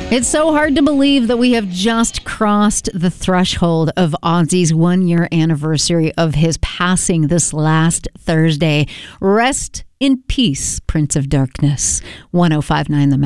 It's so hard to believe that we have just crossed the threshold of Ozzy's 1-year anniversary of his passing this last Thursday. Rest in peace, Prince of Darkness. 105.9 The